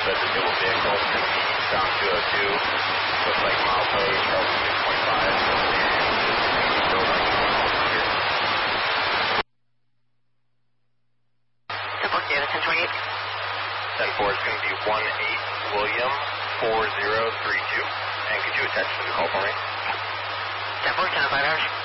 that disabled vehicle is going to be eastbound 202. Looks like milepost Charleston 625. And still running 1 here. 10-4, Davis, 1028. 10-4 is going to be 18 William 4032. And could you attach to the call for me? 10-4, 10-5 hours.